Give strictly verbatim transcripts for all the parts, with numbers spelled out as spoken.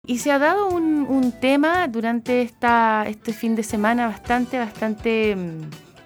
Y se ha dado un, un tema durante esta, este fin de semana bastante, bastante mmm,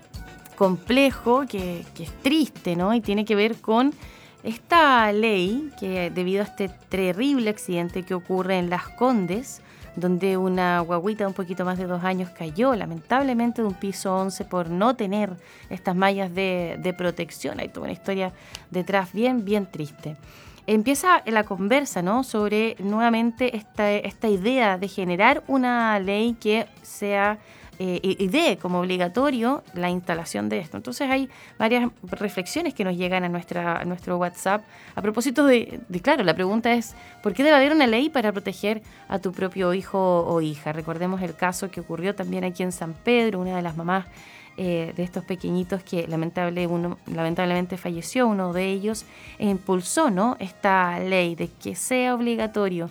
complejo, que, que es triste, ¿no? Y tiene que ver con esta ley que, debido a este terrible accidente que ocurre en Las Condes, donde una guagüita de un poquito más de dos años cayó lamentablemente de un piso once por no tener estas mallas de, de protección. Hay toda una historia detrás bien, bien triste. Empieza la conversa, ¿no?, sobre nuevamente esta, esta idea de generar una ley que sea eh, y dé como obligatorio la instalación de esto. Entonces hay varias reflexiones que nos llegan a, nuestra, a nuestro WhatsApp a propósito de, de, claro, la pregunta es, ¿por qué debe haber una ley para proteger a tu propio hijo o hija? Recordemos el caso que ocurrió también aquí en San Pedro, una de las mamás Eh, de estos pequeñitos que lamentable uno, lamentablemente falleció, uno de ellos, e impulsó, ¿no?, esta ley de que sea obligatorio.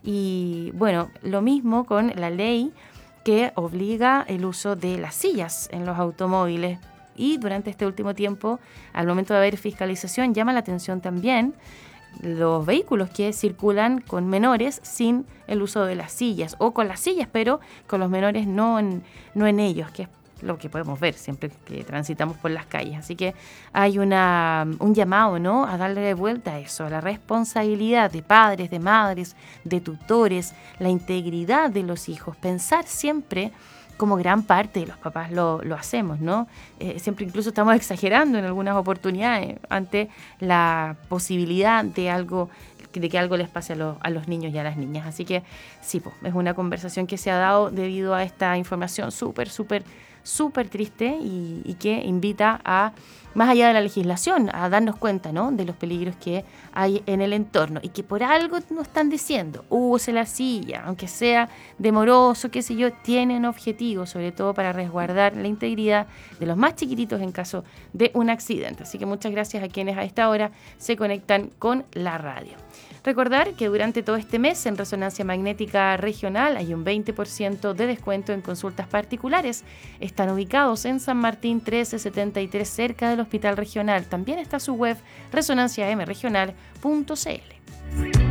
Y bueno, lo mismo con la ley que obliga el uso de las sillas en los automóviles. Y durante este último tiempo, al momento de haber fiscalización, llama la atención también los vehículos que circulan con menores sin el uso de las sillas, o con las sillas, pero con los menores no en, no en ellos, que es lo que podemos ver siempre que transitamos por las calles. Así que hay una, un llamado, ¿no?, a darle vuelta a eso, a la responsabilidad de padres, de madres, de tutores, la integridad de los hijos, pensar siempre como gran parte de los papás lo, lo hacemos, ¿no? Eh, siempre incluso estamos exagerando en algunas oportunidades ante la posibilidad de algo de que algo les pase a, lo, a los niños y a las niñas. Así que sí, pues, es una conversación que se ha dado debido a esta información súper, súper, súper triste y, y que invita a, más allá de la legislación, a darnos cuenta, ¿no?, de los peligros que hay en el entorno y que por algo nos están diciendo, use la silla, aunque sea demoroso, qué sé yo, tienen objetivos, sobre todo para resguardar la integridad de los más chiquititos en caso de un accidente. Así que muchas gracias a quienes a esta hora se conectan con la radio. Recordar que durante todo este mes en Resonancia Magnética Regional hay un veinte por ciento de descuento en consultas particulares. Están ubicados en San Martín trece setenta y tres, cerca del Hospital Regional. También está su web resonancia m regional punto c l.